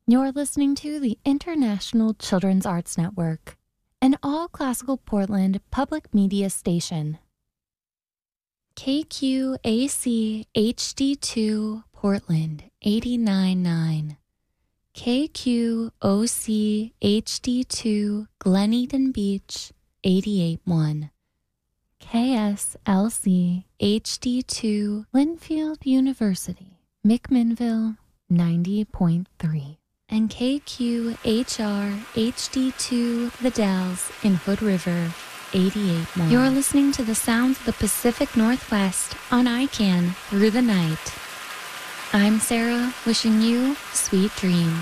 You're listening to the International Children's Arts Network, an all-classical Portland public media station. KQAC HD2 Portland 89.9. KQOC HD2 Glen Eden Beach 88.1. KSLC HD2 Linfield University McMinnville 90.3. And KQHR HD2 The Dalles in Hood River 88.1. You're listening to the sounds of the Pacific Northwest on ICANN through the night. I'm Sarah, wishing you sweet dreams.